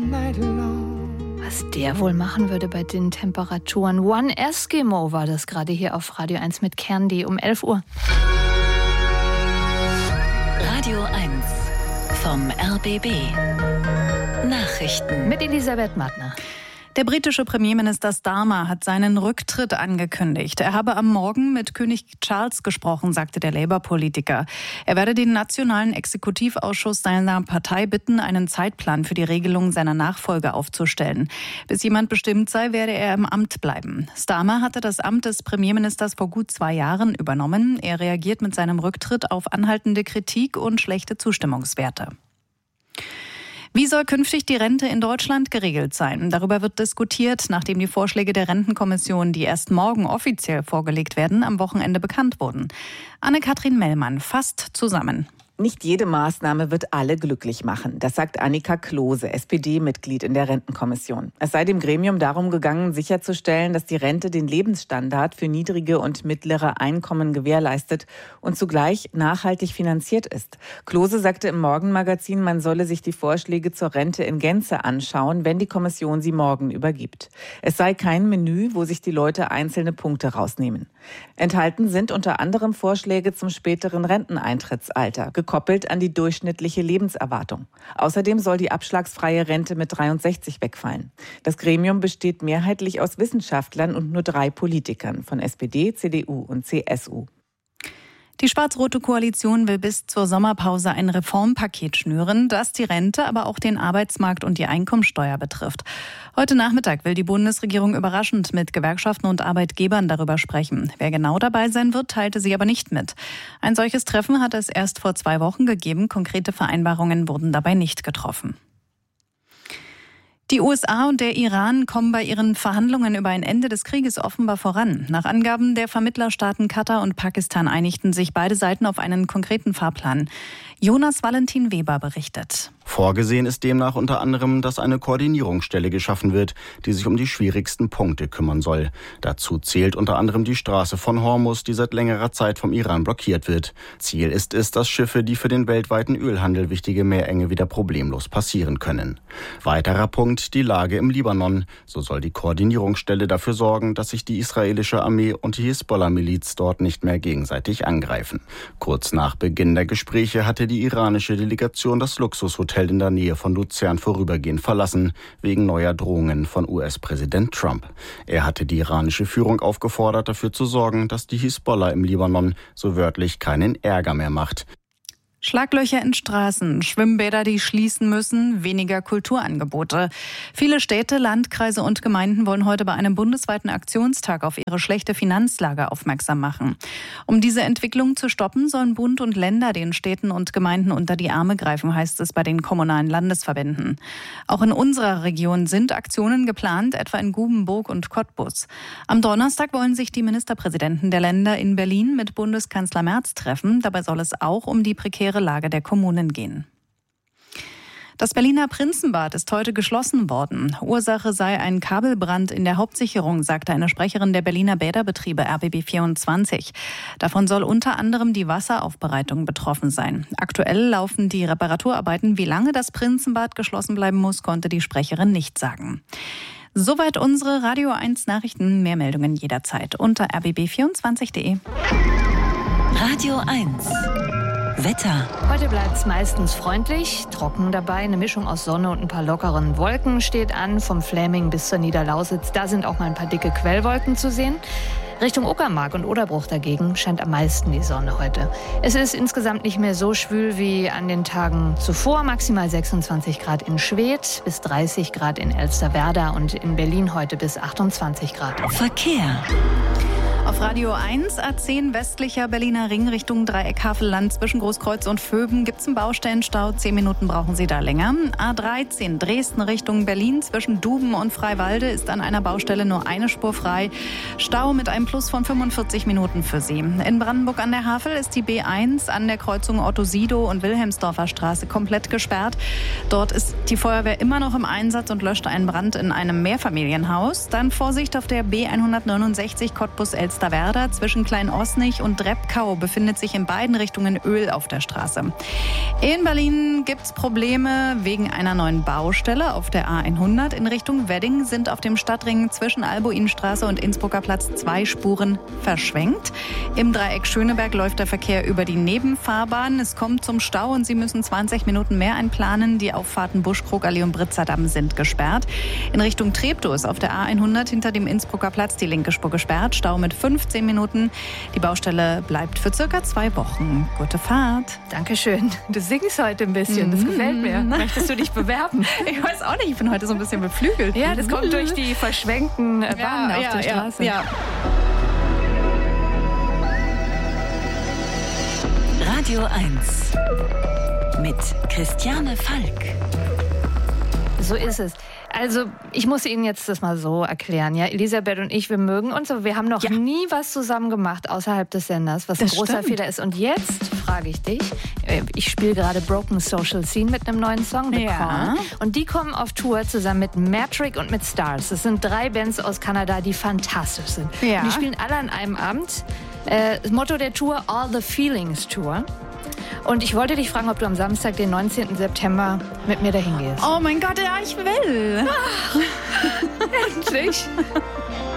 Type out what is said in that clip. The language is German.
Was der wohl machen würde bei den Temperaturen. One Eskimo war das gerade hier auf Radio 1 mit Candy um 11 Uhr. Radio 1 vom RBB. Nachrichten Mit Elisabeth Mattner. Der britische Premierminister Starmer hat seinen Rücktritt angekündigt. Er habe am Morgen mit König Charles gesprochen, sagte der Labour-Politiker. Er werde den Nationalen Exekutivausschuss seiner Partei bitten, einen Zeitplan für die Regelung seiner Nachfolge aufzustellen. Bis jemand bestimmt sei, werde er im Amt bleiben. Starmer hatte das Amt des Premierministers vor gut 2 Jahren übernommen. Er reagiert mit seinem Rücktritt auf anhaltende Kritik und schlechte Zustimmungswerte. Wie soll künftig die Rente in Deutschland geregelt sein? Darüber wird diskutiert, nachdem die Vorschläge der Rentenkommission, die erst morgen offiziell vorgelegt werden, am Wochenende bekannt wurden. Anne-Kathrin Mellmann fasst zusammen. Nicht jede Maßnahme wird alle glücklich machen. Das sagt Annika Klose, SPD-Mitglied in der Rentenkommission. Es sei dem Gremium darum gegangen, sicherzustellen, dass die Rente den Lebensstandard für niedrige und mittlere Einkommen gewährleistet und zugleich nachhaltig finanziert ist. Klose sagte im Morgenmagazin, man solle sich die Vorschläge zur Rente in Gänze anschauen, wenn die Kommission sie morgen übergibt. Es sei kein Menü, wo sich die Leute einzelne Punkte rausnehmen. Enthalten sind unter anderem Vorschläge zum späteren Renteneintrittsalter, gekoppelt an die durchschnittliche Lebenserwartung. Außerdem soll die abschlagsfreie Rente mit 63 wegfallen. Das Gremium besteht mehrheitlich aus Wissenschaftlern und nur 3 Politikern von SPD, CDU und CSU. Die schwarz-rote Koalition will bis zur Sommerpause ein Reformpaket schnüren, das die Rente, aber auch den Arbeitsmarkt und die Einkommensteuer betrifft. Heute Nachmittag will die Bundesregierung überraschend mit Gewerkschaften und Arbeitgebern darüber sprechen. Wer genau dabei sein wird, teilte sie aber nicht mit. Ein solches Treffen hat es erst vor 2 Wochen gegeben. Konkrete Vereinbarungen wurden dabei nicht getroffen. Die USA und der Iran kommen bei ihren Verhandlungen über ein Ende des Krieges offenbar voran. Nach Angaben der Vermittlerstaaten Katar und Pakistan einigten sich beide Seiten auf einen konkreten Fahrplan. Jonas Valentin Weber berichtet. Vorgesehen ist demnach unter anderem, dass eine Koordinierungsstelle geschaffen wird, die sich um die schwierigsten Punkte kümmern soll. Dazu zählt unter anderem die Straße von Hormuz, die seit längerer Zeit vom Iran blockiert wird. Ziel ist es, dass Schiffe, die für den weltweiten Ölhandel wichtige Meerenge wieder problemlos passieren können. Weiterer Punkt, die Lage im Libanon. So soll die Koordinierungsstelle dafür sorgen, dass sich die israelische Armee und die Hisbollah-Miliz dort nicht mehr gegenseitig angreifen. Kurz nach Beginn der Gespräche hatte die iranische Delegation das Luxushotel in der Nähe von Luzern vorübergehend verlassen, wegen neuer Drohungen von US-Präsident Trump. Er hatte die iranische Führung aufgefordert, dafür zu sorgen, dass die Hisbollah im Libanon so wörtlich keinen Ärger mehr macht. Schlaglöcher in Straßen, Schwimmbäder, die schließen müssen, weniger Kulturangebote. Viele Städte, Landkreise und Gemeinden wollen heute bei einem bundesweiten Aktionstag auf ihre schlechte Finanzlage aufmerksam machen. Um diese Entwicklung zu stoppen, sollen Bund und Länder den Städten und Gemeinden unter die Arme greifen, heißt es bei den kommunalen Landesverbänden. Auch in unserer Region sind Aktionen geplant, etwa in Gubenburg und Cottbus. Am Donnerstag wollen sich die Ministerpräsidenten der Länder in Berlin mit Bundeskanzler Merz treffen. Dabei soll es auch um die prekäre Lage der Kommunen gehen. Das Berliner Prinzenbad ist heute geschlossen worden. Ursache sei ein Kabelbrand in der Hauptsicherung, sagte eine Sprecherin der Berliner Bäderbetriebe RBB24. Davon soll unter anderem die Wasseraufbereitung betroffen sein. Aktuell laufen die Reparaturarbeiten. Wie lange das Prinzenbad geschlossen bleiben muss, konnte die Sprecherin nicht sagen. Soweit unsere Radio 1 Nachrichten. Mehr Meldungen jederzeit unter rbb24.de. Radio 1 Wetter. Heute bleibt es meistens freundlich, trocken dabei. Eine Mischung aus Sonne und ein paar lockeren Wolken steht an. Vom Fläming bis zur Niederlausitz. Da sind auch mal ein paar dicke Quellwolken zu sehen. Richtung Uckermark und Oderbruch dagegen scheint am meisten die Sonne heute. Es ist insgesamt nicht mehr so schwül wie an den Tagen zuvor. Maximal 26 Grad in Schwedt, bis 30 Grad in Elsterwerda und in Berlin heute bis 28 Grad. Verkehr. Auf Radio 1, A10 westlicher Berliner Ring Richtung Dreieck Havelland zwischen Großkreuz und Vöben gibt es einen Baustellenstau. 10 Minuten brauchen Sie da länger. A13 Dresden Richtung Berlin zwischen Duben und Freiwalde ist an einer Baustelle nur eine Spur frei. Stau mit einem Plus von 45 Minuten für Sie. In Brandenburg an der Havel ist die B1 an der Kreuzung Otto-Sido und Wilhelmsdorfer Straße komplett gesperrt. Dort ist die Feuerwehr immer noch im Einsatz und löscht einen Brand in einem Mehrfamilienhaus. Dann Vorsicht auf der B169 Cottbus-Elsterwerda Elsterwerda. Zwischen Klein-Osnich und Repkau befindet sich in beiden Richtungen Öl auf der Straße. In Berlin gibt es Probleme wegen einer neuen Baustelle auf der A100. In Richtung Wedding sind auf dem Stadtring zwischen Albuinstraße und Innsbrucker Platz 2 Spuren verschwenkt. Im Dreieck Schöneberg läuft der Verkehr über die Nebenfahrbahn. Es kommt zum Stau und Sie müssen 20 Minuten mehr einplanen. Die Auffahrten Buschkrogallee und Britzerdamm sind gesperrt. In Richtung Treptow ist auf der A100 hinter dem Innsbrucker Platz die linke Spur gesperrt. Stau mit 15 Minuten. Die Baustelle bleibt für circa 2 Wochen. Gute Fahrt. Dankeschön. Du singst heute ein bisschen. Das gefällt mir. Möchtest du dich bewerben? Ich weiß auch nicht. Ich bin heute so ein bisschen beflügelt. Ja, das kommt durch die verschwenkten Bahnen auf der Straße. Ja. Radio 1 mit Christiane Falk. So ist es. Also, ich muss Ihnen jetzt das mal so erklären. Ja, Elisabeth und ich, wir mögen uns, aber wir haben noch nie was zusammen gemacht außerhalb des Senders, was ein großer Fehler ist. Und jetzt frage ich dich, ich spiele gerade Broken Social Scene mit einem neuen Song, The Call. Und die kommen auf Tour zusammen mit Metric und mit Stars. Das sind 3 Bands aus Kanada, die fantastisch sind. Ja. Die spielen alle an einem Abend. Das Motto der Tour, All the Feelings Tour. Und ich wollte dich fragen, ob du am Samstag, den 19. September, mit mir dahin gehst. Oh mein Gott, ja, ich will. Endlich.